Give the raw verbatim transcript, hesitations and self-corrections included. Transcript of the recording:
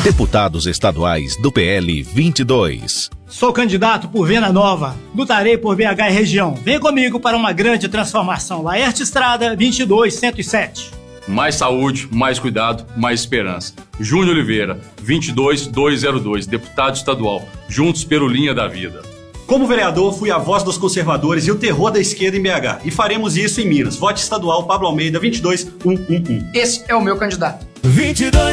Deputados estaduais do P L vinte e dois. Sou candidato por Venda Nova. Lutarei por B H e região. Vem comigo para uma grande transformação. Laerte Estrada, vinte e dois, cento e sete. Mais saúde, mais cuidado, mais esperança. Júnior Oliveira, vinte e dois, duzentos e dois, deputado estadual. Juntos pelo Linha da Vida. Como vereador, fui a voz dos conservadores e o terror da esquerda em B H. E faremos isso em Minas. Vote estadual Pablo Almeida, vinte e dois, cento e onze. Esse é o meu candidato. vinte e dois